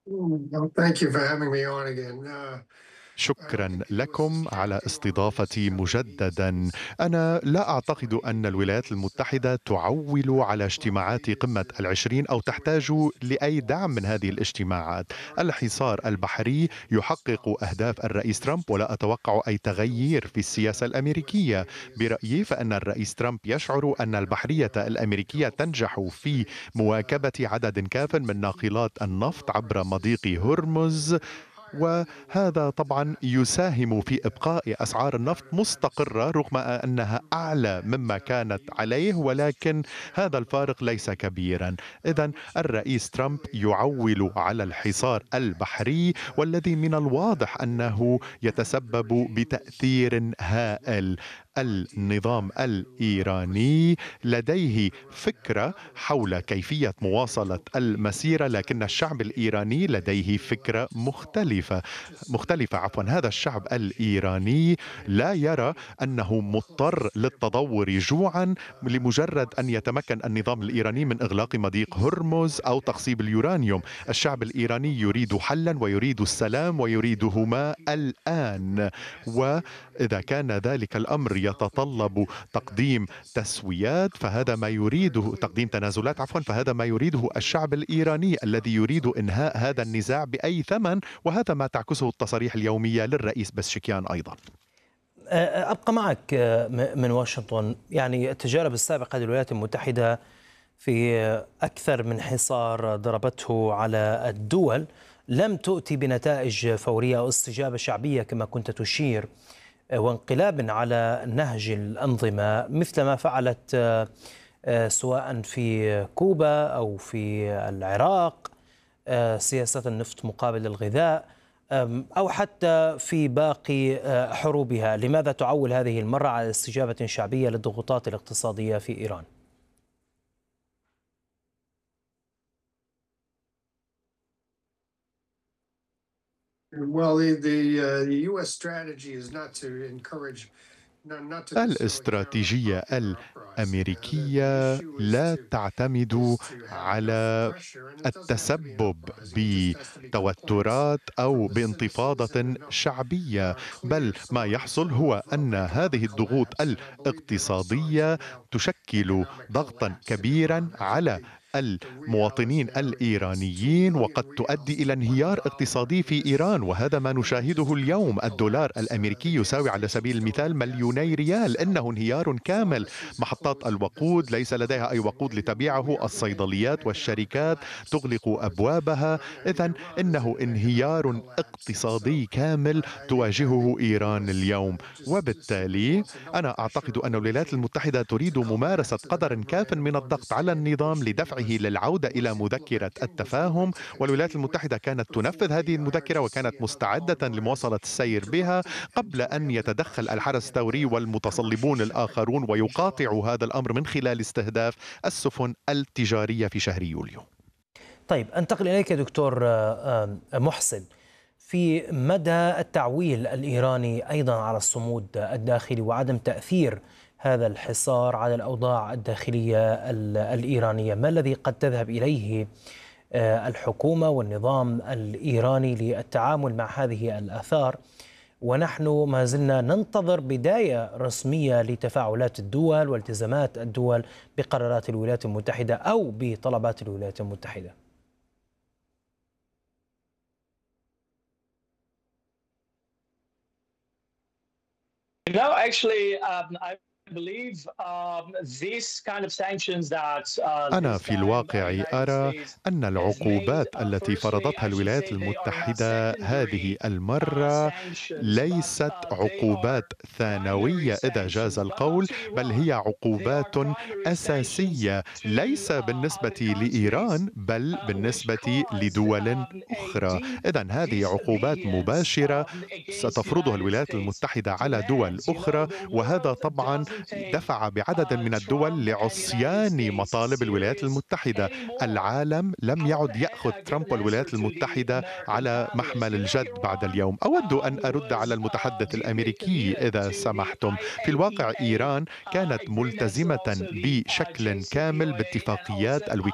Thank you for having me on again. شكرا لكم على استضافتي مجددا. أنا لا أعتقد أن الولايات المتحدة تعول على اجتماعات قمة العشرين أو تحتاج لأي دعم من هذه الاجتماعات. الحصار البحري يحقق أهداف الرئيس ترامب، ولا أتوقع أي تغيير في السياسة الأمريكية. برأيي فإن الرئيس ترامب يشعر أن البحرية الأمريكية تنجح في مواكبة عدد كاف من ناقلات النفط عبر مضيق هرمز، وهذا طبعا يساهم في إبقاء أسعار النفط مستقرة رغم أنها أعلى مما كانت عليه، ولكن هذا الفارق ليس كبيرا. إذن الرئيس ترامب يعول على الحصار البحري، والذي من الواضح أنه يتسبب بتأثير هائل. النظام الإيراني لديه فكرة حول كيفية مواصلة المسيرة، لكن الشعب الإيراني لديه فكرة مختلفة. هذا الشعب الإيراني لا يرى أنه مضطر للتضور جوعا لمجرد أن يتمكن النظام الإيراني من إغلاق مضيق هرمز أو تخصيب اليورانيوم. الشعب الإيراني يريد حلا ويريد السلام ويريدهما الآن، وإذا كان ذلك الأمر يتطلب تقديم تسويات فهذا ما يريده، تقديم تنازلات فهذا ما يريده الشعب الإيراني الذي يريد إنهاء هذا النزاع بأي ثمن، وهذا ما تعكسه التصاريح اليومية للرئيس بسشكيان أيضا. أبقى معك من واشنطن. يعني التجارب السابقة للولايات المتحدة في أكثر من حصار ضربته على الدول لم تؤتي بنتائج فورية أو استجابة شعبية كما كنت تشير، وانقلاب على نهج الأنظمة مثل ما فعلت سواء في كوبا أو في العراق، سياسة النفط مقابل الغذاء، أو حتى في باقي حروبها. لماذا تعول هذه المرة على استجابة شعبية للضغوطات الاقتصادية في إيران؟ Well, the U.S. strategy is not to encourage, not to necessarily generate الاستراتيجية popular uprising. The الأمريكية issue لا is تعتمد to have enough على pressure, and it doesn't have to be an التسبب uprising. It just has to be complaints بتوترات from أو the citizens, and بانتفاضة enough شعبية، بل clear ما signs يحصل هو of أن هذه economic الضغوط collapse. And I believe there are signs الاقتصادية of now تشكل economic ضغطا collapse in كبيرا Iran. I think على the reality المواطنين there is 2 الإيرانيين، وقد million تؤدي rials, إلى انهيار $1 اقتصادي في is إيران، وهذا ما نشاهده اليوم. complete الدولار collapse. الأمريكي The gas يساوي على سبيل stations don't المثال have مليوني gasoline to ريال، sell. إنه انهيار كامل. Pharmacies are محطات closing, الوقود ليس businesses are لديها أي closing. وقود We لتبيعه، are heading into an الصيدليات economic والشركات collapse as تغلق far as أبوابها. إذن Iran is in إنه an economic انهيار collapse. And so اقتصادي كامل I تواجهه think the إيران U.S. اليوم، just simply وبالتالي wants enough أنا pressure أعتقد on أن the الولايات regime المتحدة to تريد come back ممارسة to the قدر كاف من memorandum of الضغط على understanding النظام which the لدفعه U.S. للعودة إلى مذكرة التفاهم. والولايات المتحدة كانت تنفذ هذه المذكرة وكانت مستعدة لمواصلة السير بها قبل أن يتدخل الحرس الثوري والمتصلبون الآخرون ويقاطعوا هذا الأمر من خلال استهداف السفن التجارية في شهر يوليو. طيب، أنتقل إليك دكتور محسن. في مدى التعويل الإيراني أيضا على الصمود الداخلي وعدم تأثير هذا الحصار على الأوضاع الداخلية الإيرانية، ما الذي قد تذهب إليه الحكومة والنظام الإيراني للتعامل مع هذه الآثار، ونحن ما زلنا ننتظر بداية رسمية لتفاعلات الدول والتزامات الدول بقرارات الولايات المتحدة أو بطلبات الولايات المتحدة؟ No, actually, I believe these kind of sanctions that أنا this في time الواقع United أرى States أن has made. العقوبات التي Firstly, فرضتها I should الولايات say they are not المتحدة هذه secondary المرة sanctions, but ليست they are عقوبات primary ثانوية إذا جاز sanctions. But القول، to بل Iran, هي they are عقوبات primary sanctions أساسية to ليس بالنسبة other countries لإيران بل which بالنسبة caused لدول a أخرى. deep إذا هذه عقوبات disobedience مباشرة against the ستفرضها United الولايات States المتحدة على دول demands. أخرى، The وهذا world طبعا doesn't take دفع بعدد من الدول Trump and United لعصيان States مطالب الولايات serious المتحدة. anymore. العالم لم يعد يأخذ I'll give ترامب an answer والولايات to the المتحدة American على panelists. محمل الجد بعد Iran اليوم. أود أن أرد على was المتحدث deeply الأمريكي committed إذا to the سمحتم. في الواقع IAEA إيران كانت agreements and ملتزمة also the بشكل كامل JCPOA and باتفاقيات also